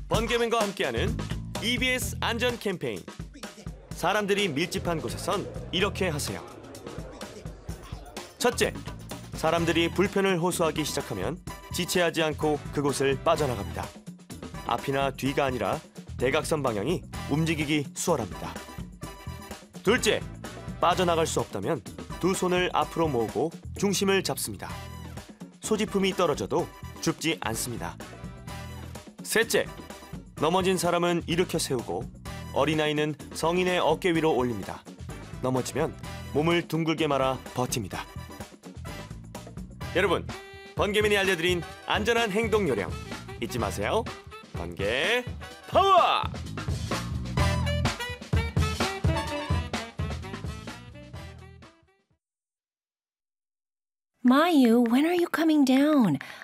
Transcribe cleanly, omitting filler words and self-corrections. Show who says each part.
Speaker 1: 번개맨과 함께하는 EBS 안전 캠페인. 사람들이 밀집한 곳에선 이렇게 하세요. 첫째, 사람들이 불편을 호소하기 시작하면 지체하지 않고 그곳을 빠져나갑니다. 앞이나 뒤가 아니라 대각선 방향이 움직이기 수월합니다. 둘째, 빠져나갈 수 없다면 두 손을 앞으로 모으고 중심을 잡습니다. 소지품이 떨어져도 죽지 않습니다. 셋째, 넘어진 사람은 일으켜 세우고 어린아이는 성인의 어깨 위로 올립니다. 넘어지면 몸을 둥글게 말아 버팁니다. 여러분, 번개맨이 알려드린 안전한 행동 요령 잊지 마세요. 번개 파워!
Speaker 2: Mayu, when are you coming down?